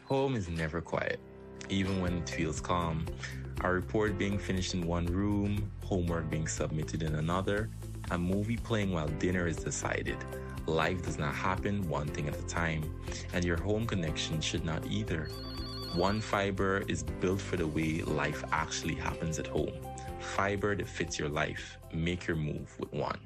Home is never quiet, even when it feels calm. A report being finished in one room, homework being submitted in another, a movie playing while dinner is decided. Life does not happen one thing at a time, and your home connection should not either. One Fiber is built for the way life actually happens at home. Fiber that fits your life. Make your move with One.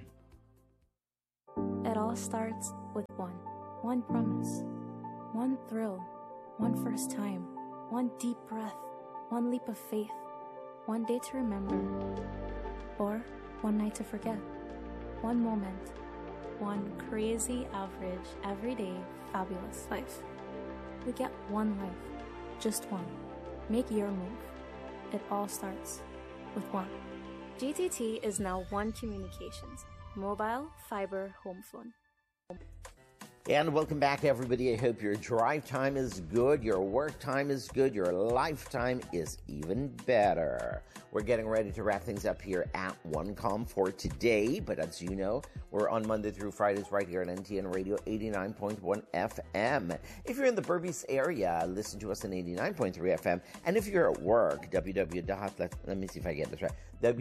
It all starts with one promise, one thrill, one first time, one deep breath, one leap of faith, one day to remember, or one night to forget, one moment, one crazy, average, everyday, fabulous life. We get one life, just one. Make your move. It all starts with One. GTT is now One Communications, mobile, fiber, home phone. And welcome back, everybody. I hope your drive time is good, your work time is good, your lifetime is even better. We're getting ready to wrap things up here at OneCom for today, but as you know, we're on Monday through Fridays right here at NTN Radio 89.1 FM. If you're in the Berbice area, listen to us on 89.3 FM. And if you're at work, let me see if I get this right,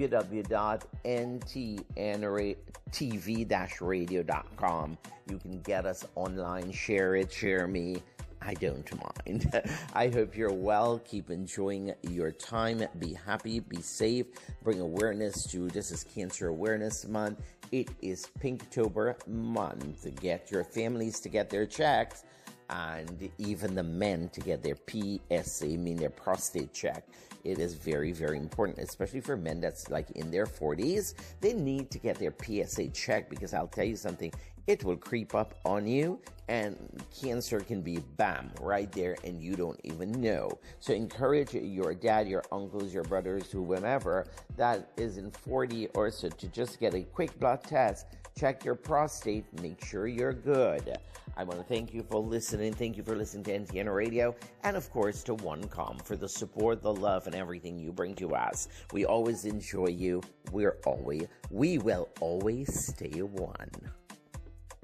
www.ntntv-radio.com. You can get us online, share it, share me. I don't mind. I hope you're well. Keep enjoying your time. Be happy, be safe. Bring awareness to, this is Cancer Awareness Month. It is Pinktober month. Get your families to get their checks, and even the men to get their PSA, mean their prostate check. It is very, very important, especially for men that's like in their 40s. They need to get their PSA checked, because I'll tell you something, it will creep up on you, and cancer can be bam, right there, and you don't even know. So encourage your dad, your uncles, your brothers, whoever that is in 40 or so to just get a quick blood test, check your prostate, make sure you're good. I want to thank you for listening. Thank you for listening to NTN Radio, and of course to OneCom for the support, the love, and everything you bring to us. We always enjoy you. We will always stay one.